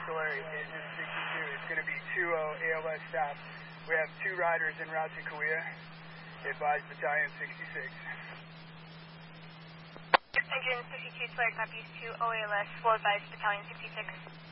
Solar, Agent 62. It's going to be 2-0 ALS stop. We have 2 riders en route to Kauai. Advise Battalion 66. Engine 62 Solar copies 2 OALS, full advice Battalion 66.